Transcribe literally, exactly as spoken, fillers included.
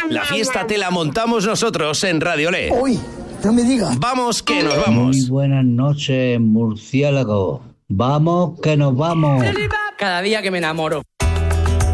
La fiesta te la montamos nosotros en Radiolé. Uy, no me digas. Vamos que nos vamos. Muy buenas noches, murciélago. Vamos que nos vamos. Cada día que me enamoro.